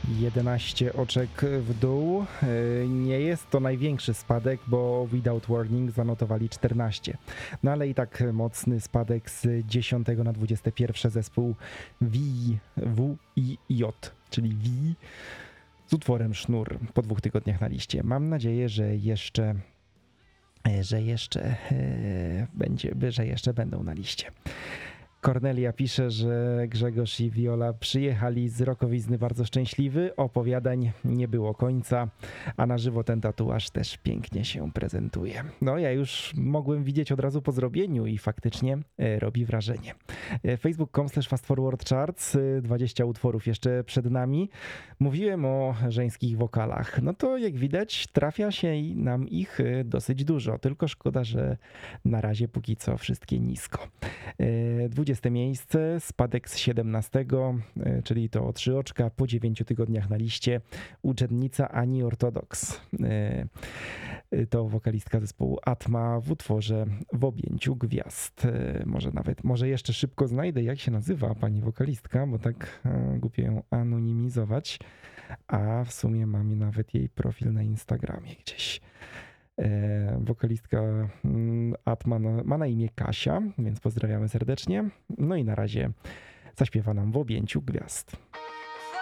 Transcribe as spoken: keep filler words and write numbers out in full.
jedenaście oczek w dół. Nie jest to największy spadek, bo Without Warning zanotowali czternaście. No ale i tak mocny spadek z dziesiątego na dwudzieste pierwsze zespół V, W i J, czyli V z utworem Sznur po dwóch tygodniach na liście. Mam nadzieję, że jeszcze że jeszcze e, będzie, że jeszcze będą na liście. Kornelia pisze, że Grzegorz i Viola przyjechali z Rokowizny bardzo szczęśliwy, opowiadań nie było końca, a na żywo ten tatuaż też pięknie się prezentuje. No ja już mogłem widzieć od razu po zrobieniu i faktycznie e, robi wrażenie. E, facebook kropka com slash fast forward charts, dwadzieścia utworów jeszcze przed nami. Mówiłem o żeńskich wokalach. No to jak widać trafia się nam ich dosyć dużo, tylko szkoda, że na razie póki co wszystkie nisko. E, dwudzieste miejsce, spadek z siedemnastego, czyli to o trzy oczka po dziewięciu tygodniach na liście. Uczennica Ani Ortodoks. To wokalistka zespołu Atma w utworze W objęciu gwiazd. Może nawet, może jeszcze szybko znajdę, jak się nazywa pani wokalistka, bo tak głupio ją anonimizować, a w sumie mam nawet jej profil na Instagramie gdzieś. Wokalistka Atma ma na imię Kasia, więc pozdrawiamy serdecznie. No i na razie zaśpiewa nam W objęciu gwiazd.